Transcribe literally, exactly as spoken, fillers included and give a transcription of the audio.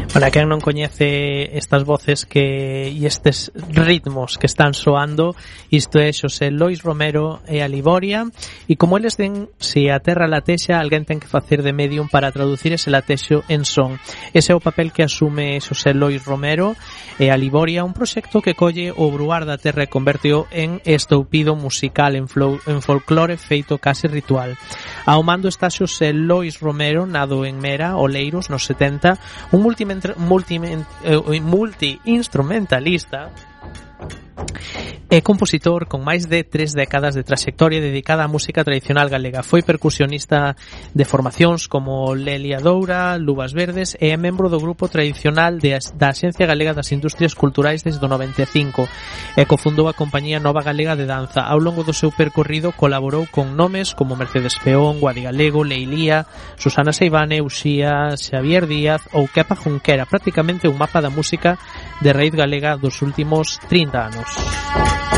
Para quen non coñece estas voces que e estes ritmos que están soando, isto é Xosé Lois Romero e a Liboria, e como eles den, se a terra latexa, alguén ten que facer de medium para traducir ese latexo en son. Ese é o papel que asume Xosé Lois Romero e a Liboria, un proxecto que colle o bruar da terra e converteo en estoupido musical, en, flow, en folclore feito case ritual. Ao mando está Xosé Lois Romero, nado en Mera, Oleiros, nos setenta, un multi multi multi-instrumentalista é compositor con máis de tres décadas de trayectoria dedicada á música tradicional galega. Foi percusionista de formacións como Lelia Doura, Luvas Verdes e é membro do grupo tradicional de, da Axencia Galega das Industrias Culturais desde o noventa e cinco e cofundou a compañía Nova Galega de Danza. Ao longo do seu percorrido colaborou con nomes como Mercedes Peón, Guadi Galego, Leilía, Susana Seivane, Uxía, Xavier Díaz ou Kepa Junquera, prácticamente un mapa da música de raíz galega dos últimos trinta anos.